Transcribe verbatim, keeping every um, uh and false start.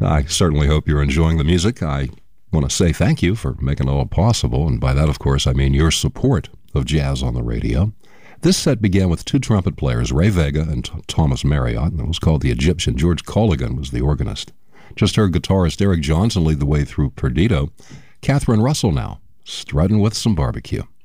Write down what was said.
I certainly hope you're enjoying the music. I want to say thank you for making it all possible, and by that, of course, I mean your support of jazz on the radio. This set began with two trumpet players, Ray Vega and T- Thomas Marriott, and it was called The Egyptian. George Colligan was the organist. Just heard guitarist Eric Johnson lead the way through Perdido. Catherine Russell now, strutting with some barbecue.